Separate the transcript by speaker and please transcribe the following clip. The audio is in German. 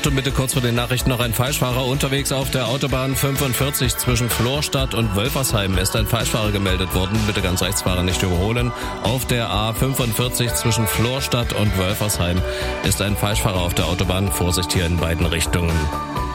Speaker 1: und bitte kurz vor den Nachrichten noch ein Falschfahrer unterwegs auf der Autobahn 45 zwischen Florstadt und Wölfersheim ist ein Falschfahrer gemeldet worden. Bitte ganz rechts fahren, nicht überholen. Auf der A45 zwischen Florstadt und Wölfersheim ist ein Falschfahrer auf der Autobahn. Vorsicht hier in beiden Richtungen.